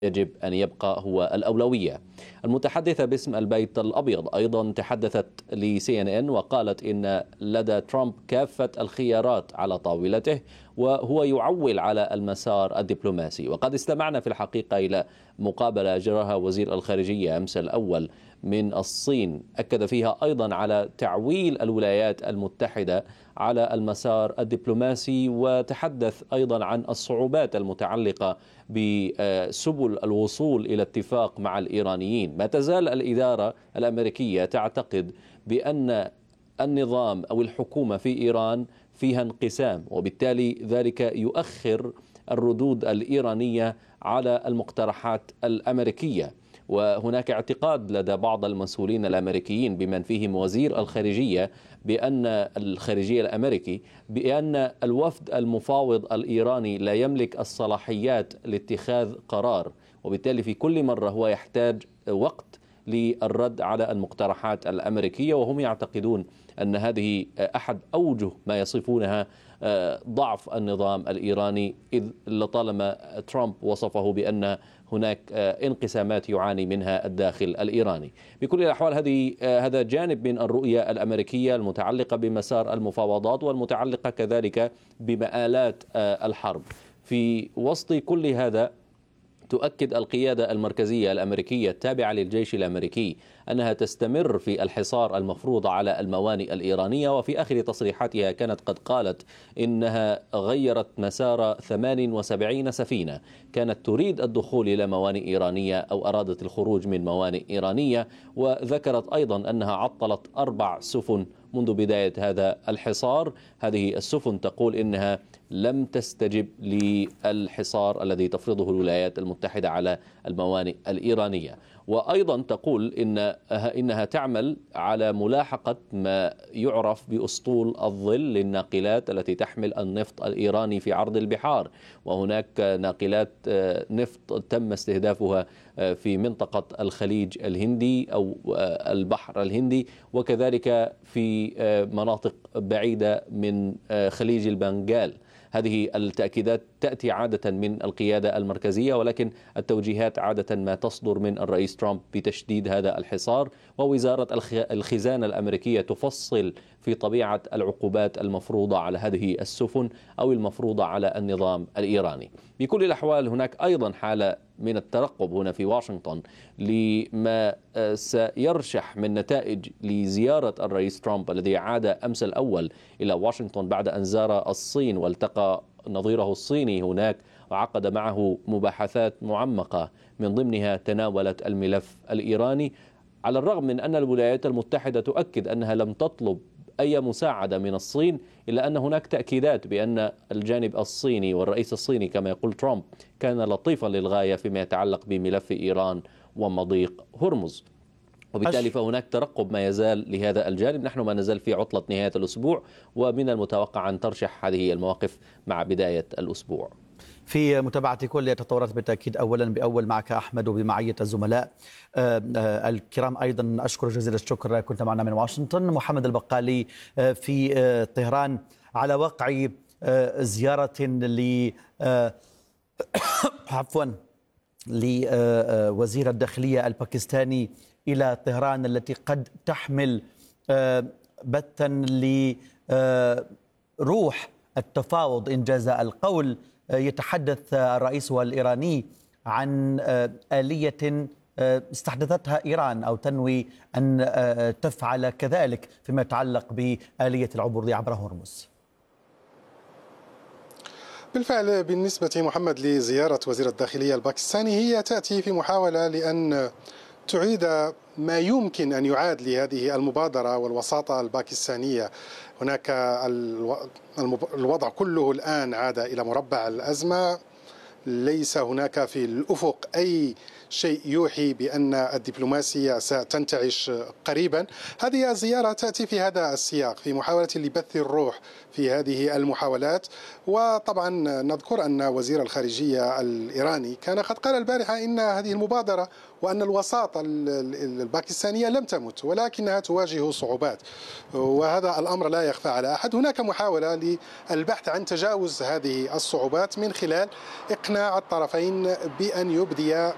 يجب أن يبقى هو الأولوية. المتحدثة باسم البيت الأبيض أيضا تحدثت لCNN وقالت إن لدى ترامب كافة الخيارات على طاولته وهو يعول على المسار الدبلوماسي. وقد استمعنا في الحقيقة إلى مقابلة جراها وزير الخارجية أمس الأول من الصين، أكد فيها أيضا على تعويل الولايات المتحدة على المسار الدبلوماسي، وتحدث أيضا عن الصعوبات المتعلقة بسبل الوصول إلى اتفاق مع الإيرانيين. ما تزال الإدارة الأمريكية تعتقد بأن النظام أو الحكومة في إيران فيها انقسام، وبالتالي ذلك يؤخر الردود الإيرانية على المقترحات الأمريكية. وهناك اعتقاد لدى بعض المسؤولين الأمريكيين بمن فيهم وزير الخارجية الأمريكي بأن الوفد المفاوض الإيراني لا يملك الصلاحيات لاتخاذ قرار، وبالتالي في كل مرة هو يحتاج وقت للرد على المقترحات الأمريكية. وهم يعتقدون أن هذه أحد أوجه ما يصفونها ضعف النظام الإيراني، إذ لطالما ترامب وصفه بأن هناك انقسامات يعاني منها الداخل الإيراني. بكل الأحوال هذا جانب من الرؤية الأمريكية المتعلقة بمسار المفاوضات والمتعلقة كذلك بمآلات الحرب. في وسط كل هذا تؤكد القيادة المركزية الأمريكية التابعة للجيش الأمريكي أنها تستمر في الحصار المفروض على الموانئ الإيرانية، وفي آخر تصريحاتها كانت قد قالت إنها غيرت مسار 78 سفينة كانت تريد الدخول إلى موانئ إيرانية أو أرادت الخروج من موانئ إيرانية. وذكرت أيضا أنها عطلت 4 سفن منذ بداية هذا الحصار. هذه السفن تقول إنها لم تستجب للحصار الذي تفرضه الولايات المتحدة على الموانئ الإيرانية. وأيضا تقول إنها تعمل على ملاحقة ما يعرف بأسطول الظل للناقلات التي تحمل النفط الإيراني في عرض البحار. وهناك ناقلات نفط تم استهدافها في منطقة الخليج الهندي أو البحر الهندي، وكذلك في مناطق بعيدة من خليج البنغال. هذه التأكيدات تأتي عادة من القيادة المركزية، ولكن التوجيهات عادة ما تصدر من الرئيس ترامب بتشديد هذا الحصار. ووزارة الخزانة الأمريكية تفصل في طبيعة العقوبات المفروضة على هذه السفن أو المفروضة على النظام الإيراني. بكل الأحوال هناك أيضا حالة من الترقب هنا في واشنطن لما سيرشح من نتائج لزيارة الرئيس ترامب الذي عاد أمس الأول إلى واشنطن بعد أن زار الصين والتقى نظيره الصيني هناك وعقد معه مباحثات معمقة من ضمنها تناولت الملف الإيراني، على الرغم من أن الولايات المتحدة تؤكد أنها لم تطلب أي مساعدة من الصين، إلا أن هناك تأكيدات بأن الجانب الصيني والرئيس الصيني كما يقول ترامب كان لطيفا للغاية فيما يتعلق بملف إيران ومضيق هرمز. وبالتالي فهناك ترقب ما يزال لهذا الجانب. نحن ما نزال في عطلة نهاية الأسبوع، ومن المتوقع أن ترشح هذه المواقف مع بداية الأسبوع. في متابعة كل التطورات بالتأكيد أولا بأول معك أحمد وبمعية الزملاء الكرام. أيضا أشكر جزيل الشكر، كنت معنا من واشنطن محمد البقالي في طهران على وقع زيارة عفوا لوزير الداخلية الباكستاني إلى طهران، التي قد تحمل بثا لروح التفاوض إنجاز القول. يتحدث الرئيس الإيراني عن آلية استحدثتها إيران أو تنوي أن تفعل كذلك فيما يتعلق بآلية العبور عبر هرمز. بالفعل بالنسبة محمد لزيارة وزير الداخلية الباكستاني، هي تأتي في محاولة لأن تعيد ما يمكن أن يعاد لهذه المبادرة والوساطة الباكستانية. هناك الوضع كله الآن عاد إلى مربع الأزمة، ليس هناك في الأفق أي شيء يوحي بأن الدبلوماسية ستنتعش قريبا. هذه الزيارة تأتي في هذا السياق في محاولة لبث الروح في هذه المحاولات. وطبعا نذكر أن وزير الخارجية الإيراني كان قد قال البارحة إن هذه المبادرة وأن الوساطة الباكستانية لم تمت ولكنها تواجه صعوبات، وهذا الأمر لا يخفى على أحد. هناك محاولة للبحث عن تجاوز هذه الصعوبات من خلال إقناع الطرفين بأن يبدي